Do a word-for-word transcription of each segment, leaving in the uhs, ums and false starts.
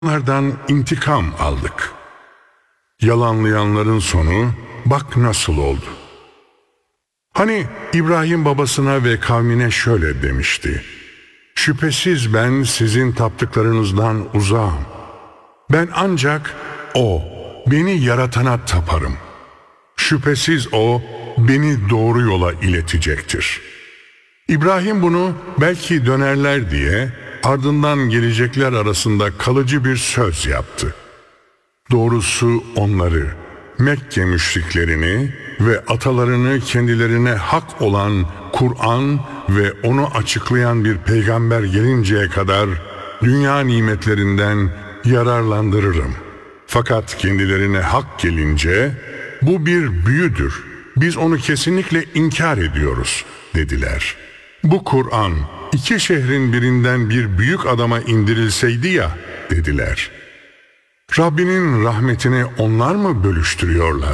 Onlardan intikam aldık. Yalanlayanların sonu bak nasıl oldu. Hani İbrahim babasına ve kavmine şöyle demişti: şüphesiz ben sizin taptıklarınızdan uzağım. Ben ancak O, beni yaratana taparım. Şüphesiz O, beni doğru yola iletecektir. İbrahim bunu belki dönerler diye ardından gelecekler arasında kalıcı bir söz yaptı. Doğrusu onları, Mekke müşriklerini ve atalarını kendilerine hak olan Kur'an ve onu açıklayan bir peygamber gelinceye kadar dünya nimetlerinden yararlandırırım. Fakat kendilerine hak gelince bu bir büyüdür, biz onu kesinlikle inkar ediyoruz dediler. Bu Kur'an iki şehrin birinden bir büyük adama indirilseydi ya dediler. Rabbinin rahmetini onlar mı bölüştürüyorlar?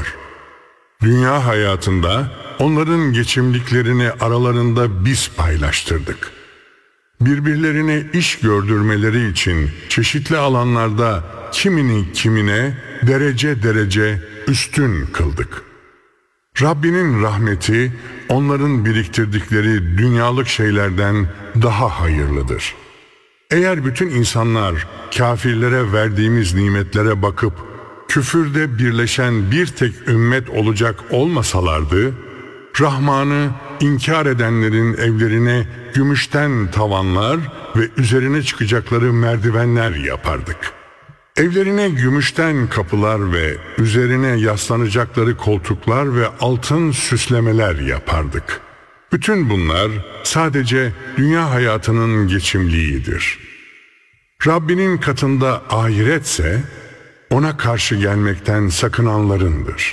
Dünya hayatında onların geçimliklerini aralarında biz paylaştırdık. Birbirlerine iş gördürmeleri için çeşitli alanlarda kimini kimine derece derece üstün kıldık. Rabbinin rahmeti onların biriktirdikleri dünyalık şeylerden daha hayırlıdır. Eğer bütün insanlar kafirlere verdiğimiz nimetlere bakıp küfürde birleşen bir tek ümmet olacak olmasalardı, Rahman'ı inkar edenlerin evlerine gümüşten tavanlar ve üzerine çıkacakları merdivenler yapardık. Evlerine gümüşten kapılar ve üzerine yaslanacakları koltuklar ve altın süslemeler yapardık. Bütün bunlar sadece dünya hayatının geçimliğidir. Rabbinin katında ahiretse ona karşı gelmekten sakınanlarındır.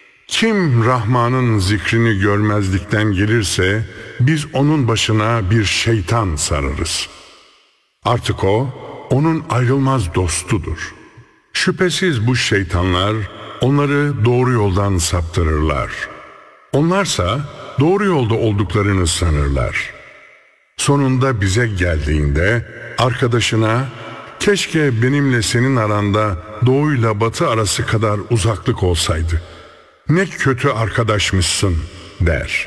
Kim Rahman'ın zikrini görmezlikten gelirse biz onun başına bir şeytan sararız. Artık o onun ayrılmaz dostudur. Şüphesiz bu şeytanlar onları doğru yoldan saptırırlar. Onlarsa doğru yolda olduklarını sanırlar. Sonunda bize geldiğinde arkadaşına keşke benimle senin aranda doğuyla batı arası kadar uzaklık olsaydı. Ne kötü arkadaşmışsın der.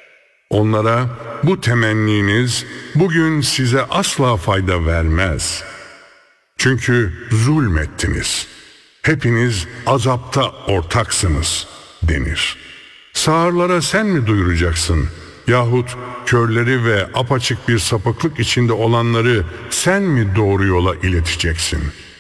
Onlara bu temenniniz bugün size asla fayda vermez. Çünkü zulmettiniz. Hepiniz azapta ortaksınız denir. Sağırlara sen mi duyuracaksın? Yahut körleri ve apaçık bir sapıklık içinde olanları sen mi doğru yola ileteceksin?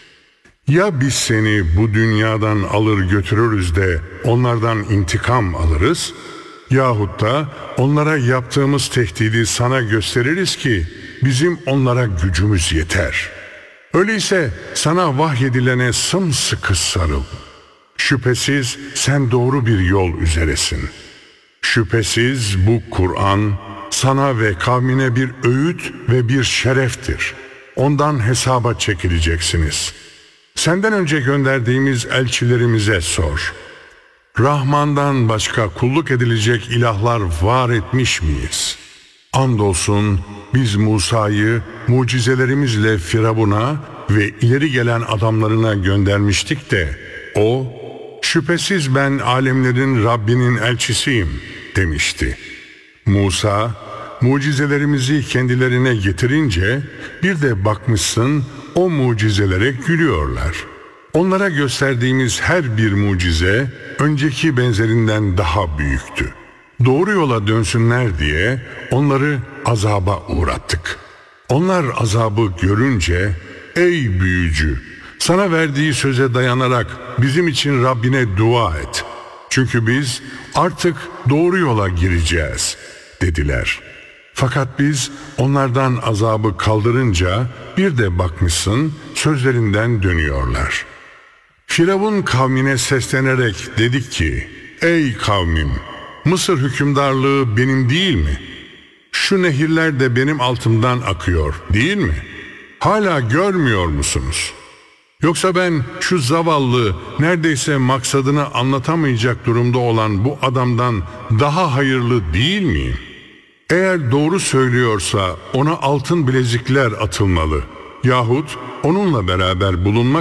Ya biz seni bu dünyadan alır götürürüz de onlardan intikam alırız, yahut da onlara yaptığımız tehdidi sana gösteririz ki bizim onlara gücümüz yeter. Öyleyse sana vahyedilene sımsıkı sarıl. Şüphesiz sen doğru bir yol üzeresin. Şüphesiz bu Kur'an sana ve kavmine bir öğüt ve bir şereftir. Ondan hesaba çekileceksiniz. Senden önce gönderdiğimiz elçilerimize sor. Rahman'dan başka kulluk edilecek ilahlar var etmiş miyiz? Andolsun biz Musa'yı mucizelerimizle Firavun'a ve ileri gelen adamlarına göndermiştik de o, şüphesiz ben alemlerin Rabbinin elçisiyim demişti. Musa, mucizelerimizi kendilerine getirince bir de bakmışsın o mucizelere gülüyorlar. Onlara gösterdiğimiz her bir mucize önceki benzerinden daha büyüktü. Doğru yola dönsünler diye onları azaba uğrattık. Onlar azabı görünce ey büyücü, sana verdiği söze dayanarak bizim için Rabbine dua et. Çünkü biz artık doğru yola gireceğiz dediler. Fakat biz onlardan azabı kaldırınca bir de bakmışsın sözlerinden dönüyorlar. Firavun kavmine seslenerek dedi ki, ey kavmim, Mısır hükümdarlığı benim değil mi? Şu nehirler de benim altımdan akıyor değil mi? Hala görmüyor musunuz? Yoksa ben şu zavallı, neredeyse maksadını anlatamayacak durumda olan bu adamdan daha hayırlı değil miyim? Eğer doğru söylüyorsa ona altın bilezikler atılmalı. yahut onunla beraber bulunmak